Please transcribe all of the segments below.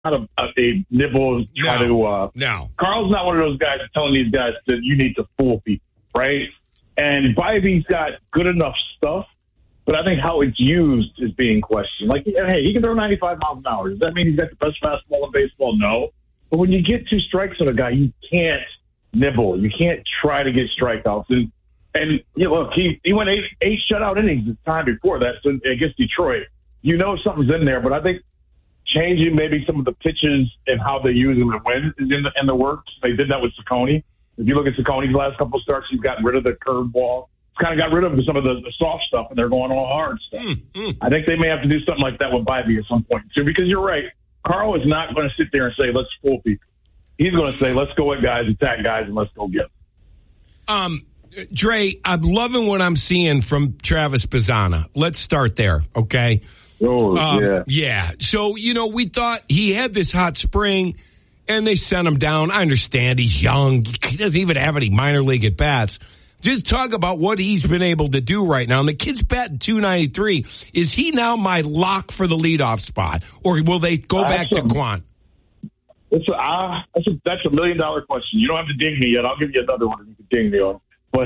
a nibble try to. No. Carl's not one of those guys telling these guys that you need to fool people, right? And Bivey's got good enough stuff, but I think how it's used is being questioned. Like, hey, he can throw 95 miles an hour. Does that mean he's got the best fastball in baseball? No. But when you get 2 strikes on a guy, you can't nibble. You can't try to get strikeouts. And you know, look, he went eight shutout innings the time before that against Detroit. You know something's in there, but I think changing maybe some of the pitches and how they use them and when is in the works. They did that with Ciccone. If you look at Cicone's last couple of starts, he's gotten rid of the curveball. Kind of got rid of some of the soft stuff, and they're going all hard stuff. I think they may have to do something like that with Bivey at some point, too, because you're right. Carl is not going to sit there and say, let's fool people. He's going to say, let's go at guys, attack guys, and let's go get them. Dre, I'm loving what I'm seeing from Travis Bazzana. Let's start there, okay? Yeah. Yeah. So, we thought he had this hot spring, and they sent him down. I understand he's young. He doesn't even have any minor league at-bats. Just talk about what he's been able to do right now. And the kid's batting .293. Is he now my lock for the leadoff spot, or will they go back to Quan? That's a $1 million question. You don't have to ding me yet. I'll give you another one if you can ding me on. But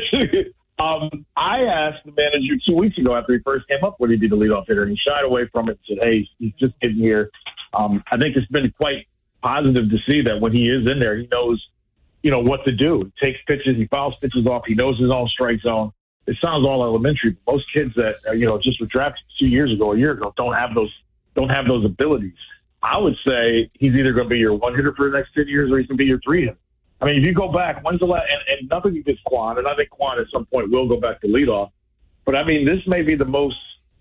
I asked the manager 2 weeks ago after he first came up, would he be the leadoff hitter? And he shied away from it and said, hey, he's just getting here. I think it's been quite positive to see that when he is in there, he knows what to do. He takes pitches, he fouls pitches off, he knows his own strike zone. It sounds all elementary, but most kids that just were drafted a year ago don't have those abilities. I would say he's either going to be your one hitter for the next 10 years or he's going to be your 3 hitter. I mean, if you go back, when's the last, and nothing against Quan, and I think Quan at some point will go back to leadoff. But I mean, this might be the most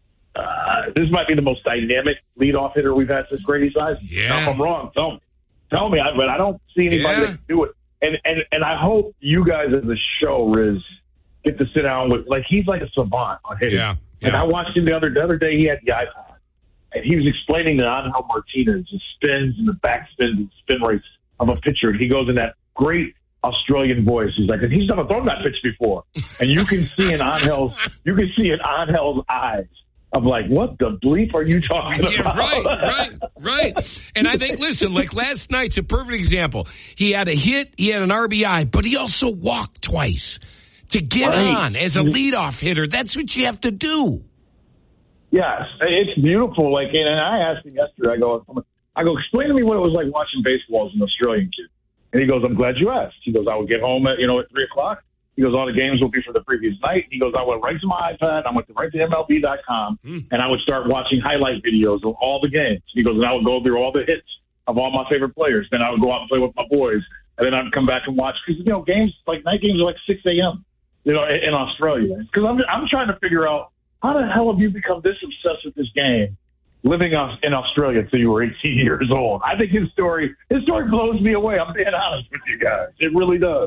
dynamic leadoff hitter we've had since Grady Size. Yeah. Now, if I'm wrong, tell me. But I don't see anybody that can do it. And I hope you guys as a show, Riz, get to sit down with, like, he's like a savant on hitting. Yeah. And I watched him the other day. He had the iPad, and he was explaining to Angel Martinez the spins and the back spins and spin rates of a pitcher. And he goes in that great Australian voice. He's like, and he's never thrown that pitch before. And you can see in Angel's eyes of like, what the bleep are you talking about? Right. And I think, listen, like last night's a perfect example. He had a hit, he had an RBI, but he also walked twice to get on as a leadoff hitter. That's what you have to do. Yes, it's beautiful. Like, and I asked him yesterday, I go, explain to me what it was like watching baseball as an Australian kid. And he goes, I'm glad you asked. He goes, I would get home at 3:00. He goes, all the games will be for the previous night. He goes, I went right to my iPad. I went right to MLB.com, and I would start watching highlight videos of all the games. He goes, and I would go through all the hits of all my favorite players. Then I would go out and play with my boys, and then I'd come back and watch. Because, games, like night games are like 6 a.m., in Australia. Because I'm trying to figure out, how the hell have you become this obsessed with this game living in Australia until you were 18 years old? I think his story blows me away. I'm being honest with you guys. It really does.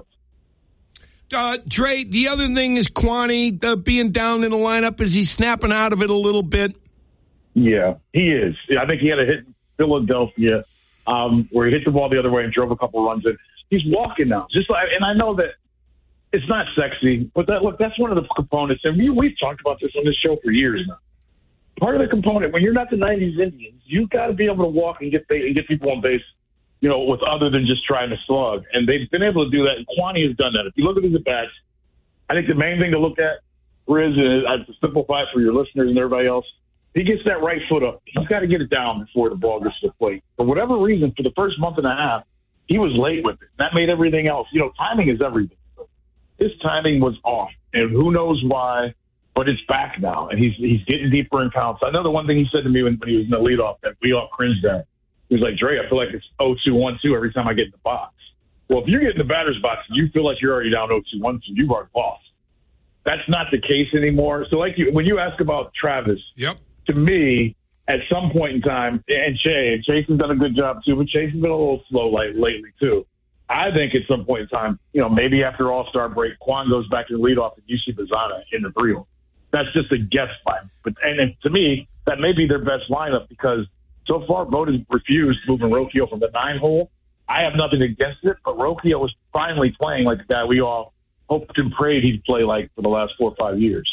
Dre, the other thing is Kwani being down in the lineup. Is he snapping out of it a little bit? Yeah, he is. I think he had a hit in Philadelphia where he hit the ball the other way and drove a couple runs in. He's walking now. And I know that it's not sexy, but that's one of the components. And we've talked about this on this show for years now. Part of the component, when you're not the 90s Indians, you've got to be able to walk and get people on base, with other than just trying to slug. And they've been able to do that, and Kwani has done that. If you look at his at-bats, I think the main thing to look at, Riz, is to simplify it for your listeners and everybody else, he gets that right foot up. He's got to get it down before the ball gets to the plate. For whatever reason, for the first month and a half, he was late with it. That made everything else. Timing is everything. His timing was off, and who knows why, but it's back now, and he's getting deeper in counts. I know the one thing he said to me when he was in the leadoff that we all cringed at. He was like, Dre, I feel like it's 0-2-1-2 every time I get in the box. Well, if you get in the batter's box and you feel like you're already down 0-2-1-2, you've already lost. That's not the case anymore. So when you ask about Travis, to me, at some point in time, and Chase has done a good job too, but Chase has been a little slow lately too. I think at some point in time, maybe after All-Star break, Quan goes back to the leadoff and you see Bazzana in the 3-hole. That's just a guess by me. But and to me, that may be their best lineup because so far, Vogt has refused moving Rocchio from the 9-hole. I have nothing against it, but Rocchio was finally playing like the guy we all hoped and prayed he'd play like for the last 4 or 5 years.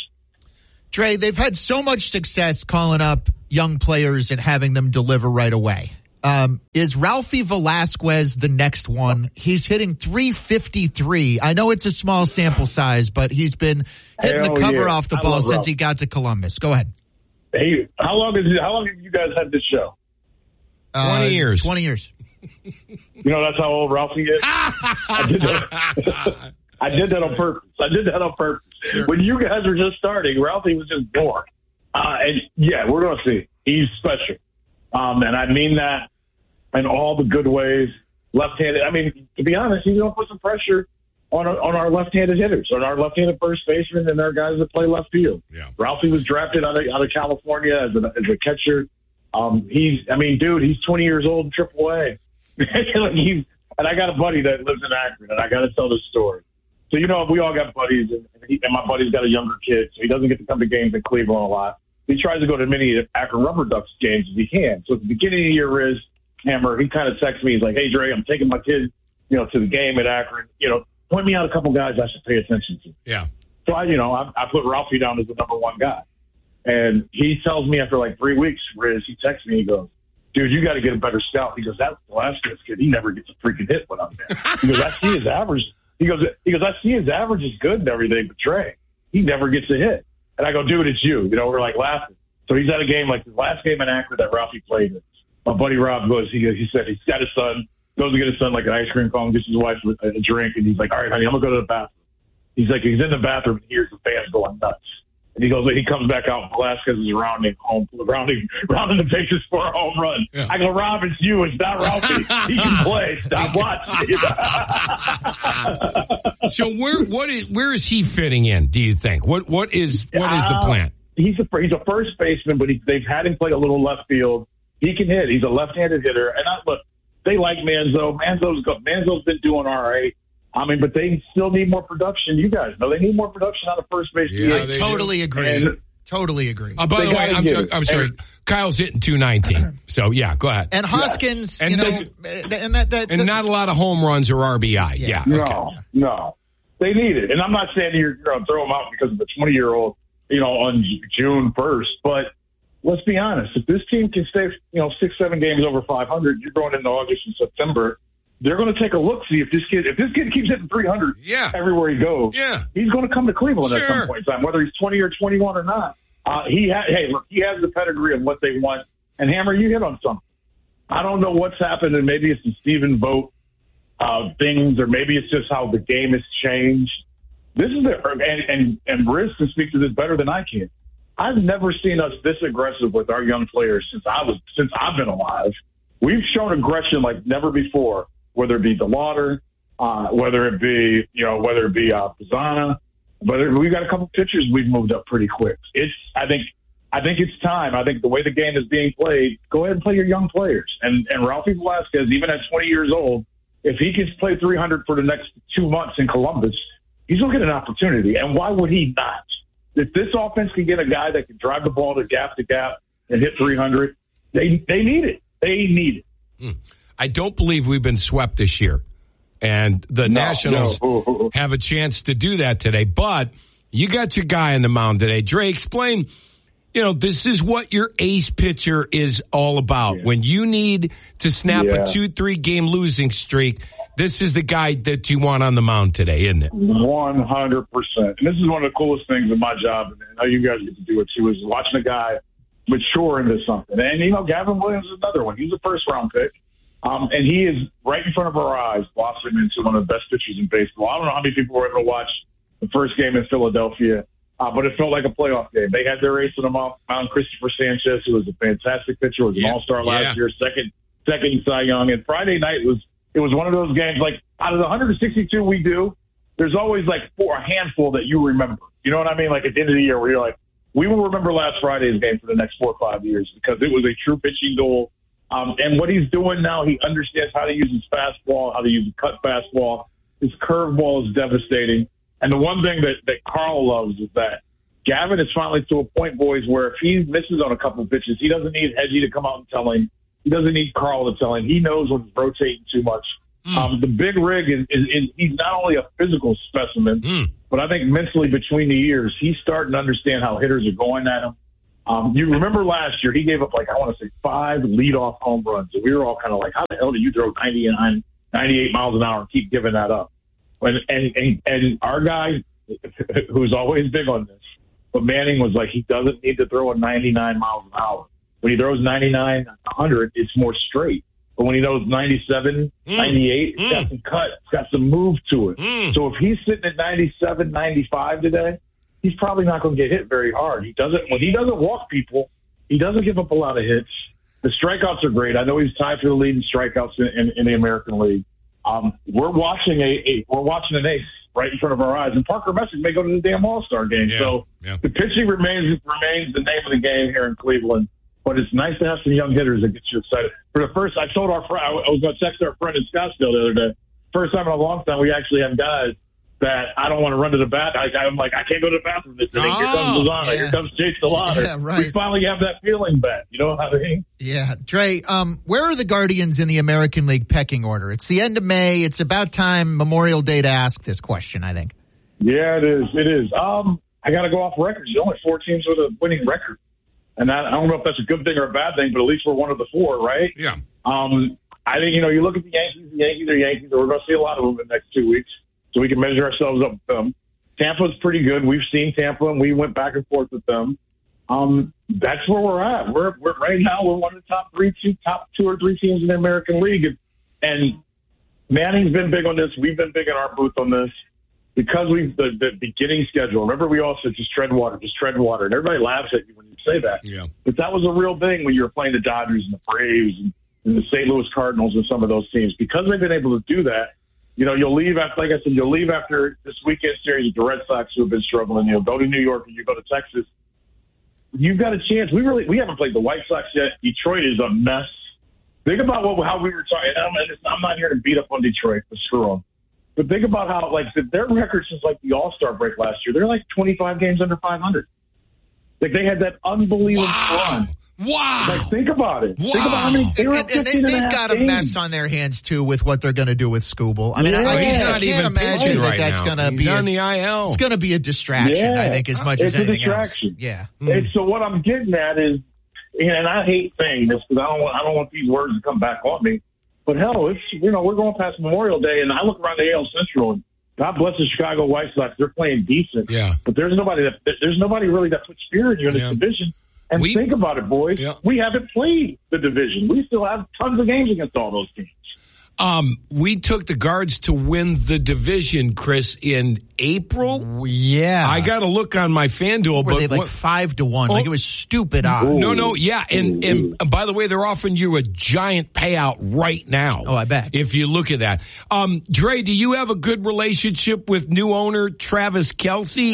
Dre, they've had so much success calling up young players and having them deliver right away. Is Ralphie Velasquez the next one? He's hitting .353. I know it's a small sample size, but he's been hitting the cover off the ball since he got to Columbus. Go ahead. Hey, how long have you guys had this show? 20 years. 20 years. You know, that's how old Ralphie is. I did that on purpose. Sure. When you guys were just starting, Ralphie was just born. And yeah, we're going to see. He's special. And I mean that in all the good ways. Left-handed. I mean, to be honest, he's going to put some pressure on our left-handed hitters, on our left-handed first baseman, and our guys that play left field. Yeah. Ralphie was drafted out of California as a catcher. He's 20 years old in AAA. And I got a buddy that lives in Akron, and I got to tell this story. So, you know, we all got buddies, and my buddy's got a younger kid, so he doesn't get to come to games in Cleveland a lot. He tries to go to as many Akron Rubber Ducks games as he can. So at the beginning of the year, Riz Hammer, he kind of texts me. He's like, "Hey, Dre, I'm taking my kid, to the game at Akron. Point me out a couple guys I should pay attention to." Yeah. So I put Ralphie down as the number one guy. And he tells me after like 3 weeks, Riz, he texts me, he goes, "Dude, you got to get a better scout." He goes, "That Velasquez kid, he never gets a freaking hit when I'm there." He goes, "I see his average." He goes, "I see his average is good and everything, but Dre, he never gets a hit." And I go, "Dude, it's you." We're like laughing. So he's at a game like the last game in Akron that Ralphie played in. My buddy Rob goes, he said he's got his son, goes to get his son like an ice cream cone, gets his wife a drink, and he's like, "All right, honey, I'm going to go to the bathroom." He's like, he's in the bathroom and hears the fans going nuts. And he comes back out, and Velasquez is rounding the bases for a home run. Yeah. I go, "Rob, it's you. It's not Ralphie. He can play. Stop watching." So where is he fitting in, do you think? What is the plan? He's a first baseman, but they've had him play a little left field. He can hit. He's a left-handed hitter. And look, they like Manzo. Manzo's been doing all right. I mean, but they still need more production. You guys know they need more production out of first base. Yeah, totally agree. Totally agree. By the way, I'm sorry. Kyle's hitting .219. So yeah, go ahead. And Hoskins, and not a lot of home runs or RBI. Yeah. No, they need it. And I'm not saying you're going to throw them out because of the 20-year-old, on June 1st. But let's be honest. If this team can stay, 6-7 games over 500, you're going into August and September. They're going to take a look, see if this kid keeps hitting 300 everywhere he goes. Yeah. He's going to come to Cleveland at some point in time, whether he's 20 or 21 or not. He has the pedigree of what they want. And Hammer, you hit on something. I don't know what's happened, and maybe it's the Stephen Vogt things, or maybe it's just how the game has changed. This is and Riz can speak to this better than I can. I've never seen us this aggressive with our young players since I've been alive. We've shown aggression like never before. Whether it be DeLauder, whether it be Pizzana, we've got a couple pitchers we've moved up pretty quick. I think it's time. I think the way the game is being played, go ahead and play your young players. And Ralphie Velasquez, even at 20 years old, if he can play 300 for the next 2 months in Columbus, he's going to get an opportunity. And why would he not? If this offense can get a guy that can drive the ball to gap and hit 300, they need it. They need it. I don't believe we've been swept this year, and the Nationals have a chance to do that today. But you got your guy on the mound today. Dre, explain, this is what your ace pitcher is all about. Yeah. When you need to snap a 2-3 game losing streak, this is the guy that you want on the mound today, isn't it? 100%. And this is one of the coolest things in my job, and how you guys get to do it too, is watching a guy mature into something. And, Gavin Williams is another one. He's a first-round pick. And he is right in front of our eyes, blossoming into one of the best pitchers in baseball. I don't know how many people were able to watch the first game in Philadelphia, but it felt like a playoff game. They had their ace on the mound, Christopher Sanchez, who was a fantastic pitcher, was an all-star last year, second Cy Young. And Friday night was one of those games, like out of the 162 we do, there's always like a handful that you remember. You know what I mean? Like at the end of the year where you're like, we will remember last Friday's game for the next 4 or 5 years because it was a true pitching duel. And what he's doing now, he understands how to use his fastball, how to use a cut fastball. His curveball is devastating. And the one thing that Carl loves is that Gavin is finally to a point, boys, where if he misses on a couple of pitches, he doesn't need Hedgie to come out and tell him. He doesn't need Carl to tell him. He knows when he's rotating too much. The big rig is he's not only a physical specimen, but I think mentally between the years, he's starting to understand how hitters are going at him. You remember last year, he gave up, like, I want to say 5 leadoff home runs. And we were all kind of like, how the hell do you throw 98 miles an hour and keep giving that up? And our guy, who's always big on this, but Manning was like, he doesn't need to throw a 99 miles an hour. When he throws 99, 100, it's more straight. But when he throws 97, 98, it's got some cut. It's got some move to it. So if he's sitting at 97, 95 today, he's probably not going to get hit very hard. When he doesn't walk people, he doesn't give up a lot of hits. The strikeouts are great. I know he's tied for the lead in strikeouts in the American League. We're watching an ace right in front of our eyes, and Parker Messick may go to the damn All-Star game. The pitching remains the name of the game here in Cleveland. But it's nice to have some young hitters that get you excited. For the first, I told our friend, I was going to text our friend in Scottsdale the other day. First time in a long time, we actually have guys that I don't want to run to the bat. I'm like, I can't go to the bathroom this inning. Here comes Lozano. Here comes Chase DeLauder. Yeah, right. We finally have that feeling back. You know what I mean? Yeah. Dre, where are the Guardians in the American League pecking order? It's the end of May. It's about time Memorial Day to ask this question, I think. Yeah, it is. It is. I got to go off record. There's only 4 teams with a winning record. And I don't know if that's a good thing or a bad thing, but at least we're one of the 4, right? Yeah. I think, you look at the Yankees are Yankees, and we're going to see a lot of them in the next 2 weeks, so we can measure ourselves up with them. Tampa's pretty good. We've seen Tampa, and we went back and forth with them. That's where we're at. We're right now, we're one of the top 2 or 3 teams in the American League. And Manning's been big on this. We've been big in our booth on this. Because the beginning schedule, remember we all said just tread water. And everybody laughs at you when you say that. Yeah. But that was a real thing when you were playing the Dodgers and the Braves and the St. Louis Cardinals and some of those teams. Because they've been able to do that, you'll leave after, like I said, you'll leave after this weekend series with the Red Sox who have been struggling. You'll go to New York and you go to Texas. You've got a chance. We haven't played the White Sox yet. Detroit is a mess. Think about how we were talking. I'm not here to beat up on Detroit, but screw them. But think about how, their record since, the All-Star break last year, they're 25 games under 500. They had that unbelievable run. Wow. Think about it. Wow. Think about how many. They've got a mess on their hands, too, with what they're going to do with Scooble. I mean, I can't imagine that's going to be on the IL. It's going to be a distraction, I think, as much as anything else. Yeah. And so what I'm getting at is, and I hate saying this because I don't want these words to come back on me, but hell, it's we're going past Memorial Day, and I look around the AL Central, and God bless the Chicago White Sox. They're playing decent. Yeah. But there's nobody really that puts fear in you in this division. And think about it, boys. Yeah. We haven't played the division. We still have tons of games against all those teams. We took the Guards to win the division, Chris, in April. Yeah. I got to look on my FanDuel. Were they 5-1? It was stupid odds. No, yeah. And by the way, they're offering you a giant payout right now. Oh, I bet. If you look at that. Dre, do you have a good relationship with new owner Travis Kelce?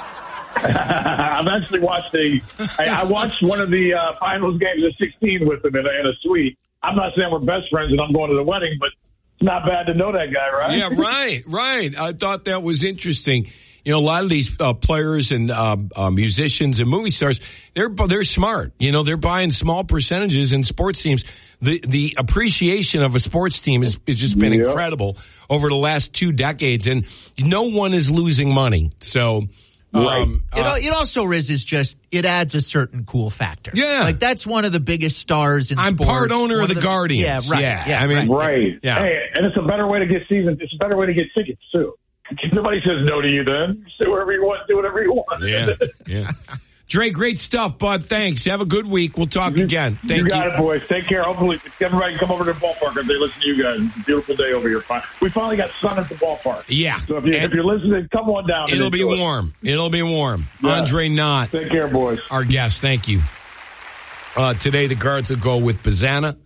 I've actually watched I watched one of the finals games of 16 with him in a suite. I'm not saying we're best friends and I'm going to the wedding, but it's not bad to know that guy, right? Yeah, right. I thought that was interesting. A lot of these players and musicians and movie stars, they're smart. They're buying small percentages in sports teams. The appreciation of a sports team has just been incredible over the last 2 decades, and no one is losing money. So. Right. It also, Riz, is just, it adds a certain cool factor. Yeah. That's one of the biggest stars in sports. I'm part owner of the Guardians. Yeah, right. Yeah, I mean, right. Yeah. Hey, and it's a better way to get it's a better way to get tickets, too. Nobody says no to you then. Do whatever you want. Do whatever you want. Yeah. Dre, great stuff, bud. Thanks. Have a good week. We'll talk again. Thank you. You got it, boys. Take care. Hopefully, everybody can come over to the ballpark if they listen to you guys. It's a beautiful day over here. We finally got sun at the ballpark. Yeah. So if you're listening, come on down. It'll be warm. It'll be warm. Yeah. Andre Knott. Take care, boys. Our guest. Thank you. Today, the Guards will go with Bazzana,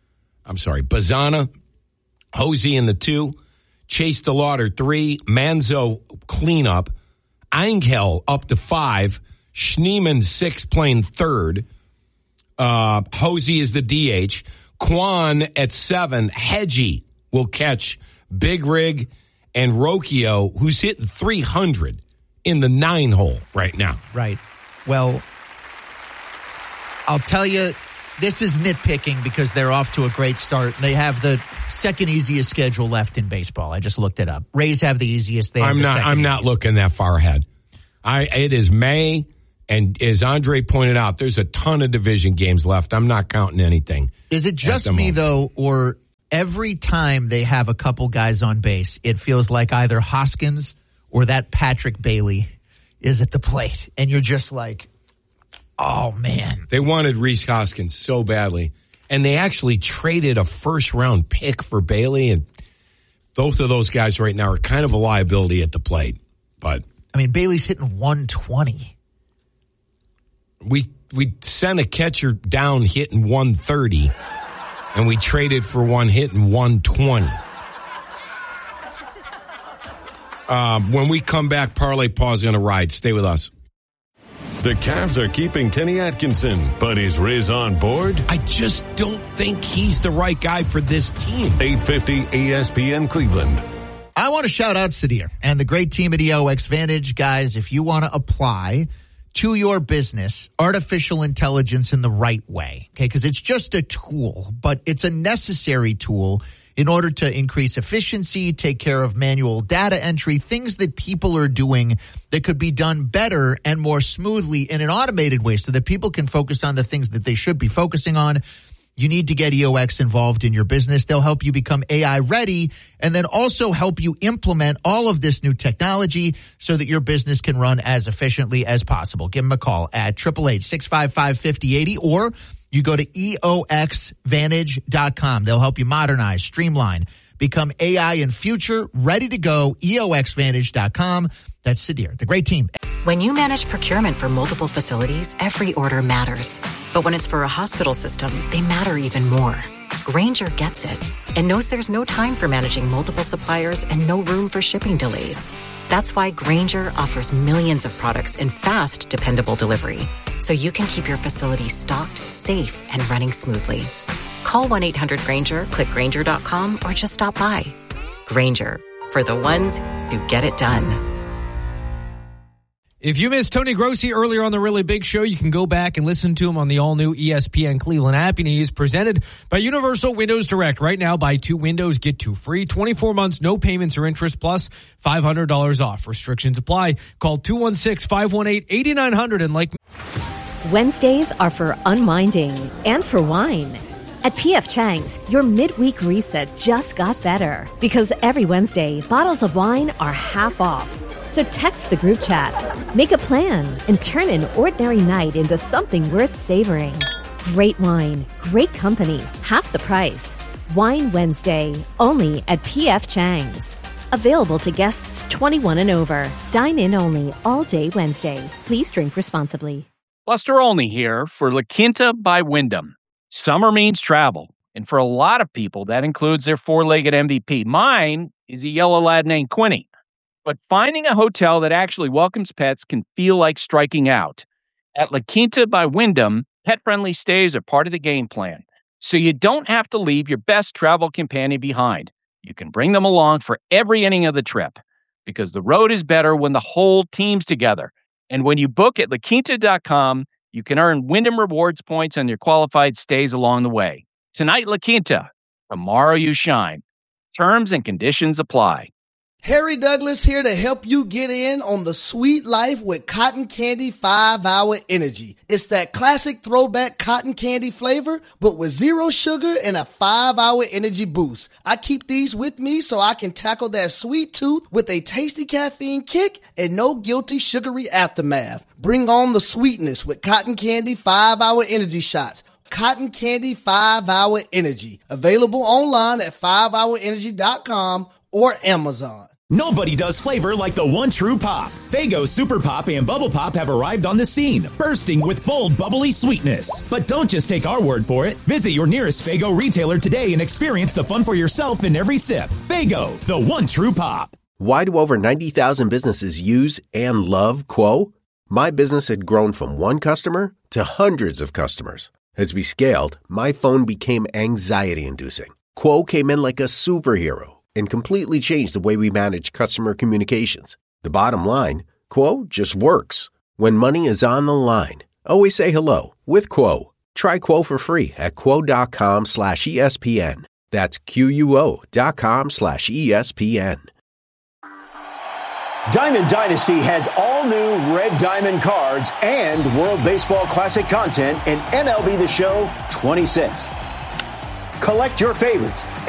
Hosey in the 2, Chase DeLauder 3, Manzo cleanup, Angel up to 5, Schneeman 6 playing 3rd. Hosey is the DH. Kwan at 7. Hedgie will catch Big Rig and Rocchio, who's hitting 300 in the 9 hole right now. Right. Well, I'll tell you, this is nitpicking because they're off to a great start. They have the second easiest schedule left in baseball. I just looked it up. Rays have the easiest. I'm not looking that far ahead. It is May. And as Andre pointed out, there's a ton of division games left. I'm not counting anything. Is it just me, though, or every time they have a couple guys on base, it feels like either Hoskins or that Patrick Bailey is at the plate, and you're just like, oh, man. They wanted Rhys Hoskins so badly, and they actually traded a first-round pick for Bailey, and both of those guys right now are kind of a liability at the plate. But I mean, Bailey's hitting 120. We sent a catcher down hitting 130, and we traded for one hitting 120. When we come back, Parlay Paw's going to ride. Stay with us. The Cavs are keeping Kenny Atkinson, but is Riz on board? I just don't think he's the right guy for this team. 850 ESPN Cleveland. I want to shout out Sadir and the great team at EOX Vantage. Guys, if you want to apply to your business artificial intelligence in the right way, okay, because it's just a tool, but it's a necessary tool in order to increase efficiency, take care of manual data entry, things that people are doing that could be done better and more smoothly in an automated way so that people can focus on the things that they should be focusing on. You need to get EOX involved in your business. They'll help you become AI ready and then also help you implement all of this new technology so that your business can run as efficiently as possible. Give them a call at 888-655-5080 or you go to EOXVantage.com. They'll help you modernize, streamline, become AI in future, ready to go. EOXVantage.com. That's Sadir, the great team. When you manage procurement for multiple facilities, every order matters. But when it's for a hospital system, they matter even more. Grainger gets it and knows there's no time for managing multiple suppliers and no room for shipping delays. That's why Grainger offers millions of products in fast, dependable delivery, so you can keep your facility stocked, safe, and running smoothly. Call 1-800-GRAINGER, click Grainger.com, or just stop by. Grainger, for the ones who get it done. If you missed Tony Grossi earlier on the Really Big Show, you can go back and listen to him on the all-new ESPN Cleveland app, and he is presented by Universal Windows Direct. Right now, buy 2 windows, get 2 free, 24 months, no payments or interest, plus $500 off. Restrictions apply. Call 216-518-8900 and like... Wednesdays are for unwinding and for wine. At P.F. Chang's, your midweek reset just got better because every Wednesday, bottles of wine are half off. So text the group chat, make a plan, and turn an ordinary night into something worth savoring. Great wine, great company, half the price. Wine Wednesday, only at P.F. Chang's. Available to guests 21 and over. Dine in only all day Wednesday. Please drink responsibly. Buster Olney here for La Quinta by Wyndham. Summer means travel, and for a lot of people, that includes their 4-legged MVP. Mine is a yellow lad named Quinny. But finding a hotel that actually welcomes pets can feel like striking out. At La Quinta by Wyndham, pet-friendly stays are part of the game plan, so you don't have to leave your best travel companion behind. You can bring them along for every inning of the trip, because the road is better when the whole team's together. And when you book at LaQuinta.com, you can earn Wyndham Rewards points on your qualified stays along the way. Tonight, La Quinta. Tomorrow, you shine. Terms and conditions apply. Harry Douglas here to help you get in on the sweet life with Cotton Candy 5-Hour Energy. It's that classic throwback cotton candy flavor, but with 0 sugar and a 5-hour energy boost. I keep these with me so I can tackle that sweet tooth with a tasty caffeine kick and no guilty sugary aftermath. Bring on the sweetness with Cotton Candy 5-Hour Energy shots. Cotton Candy 5-Hour Energy. Available online at 5hourenergy.com or Amazon. Nobody does flavor like the one true pop. Faygo Super Pop and Bubble Pop have arrived on the scene, bursting with bold, bubbly sweetness. But don't just take our word for it. Visit your nearest Faygo retailer today and experience the fun for yourself in every sip. Faygo, the one true pop. Why do over 90,000 businesses use and love Quo? My business had grown from one customer to hundreds of customers. As we scaled, my phone became anxiety-inducing. Quo came in like a superhero and completely changed the way we manage customer communications. The bottom line, Quo just works. When money is on the line, always say hello with Quo. Try Quo for free at quo.com/ESPN. That's QUO.com/ESPN. Diamond Dynasty has all new Red Diamond cards and World Baseball Classic content in MLB The Show 26. Collect your favorites